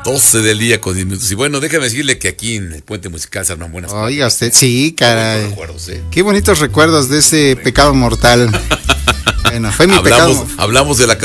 12 del día con 10 minutos. Y bueno, déjame decirle que aquí en el Puente Musical se arman buenas. Oiga usted, sí, caray. Recuerdos, ¿eh? Qué bonitos recuerdos de ese pecado mortal. Bueno, fue mi pecado. Hablamos de la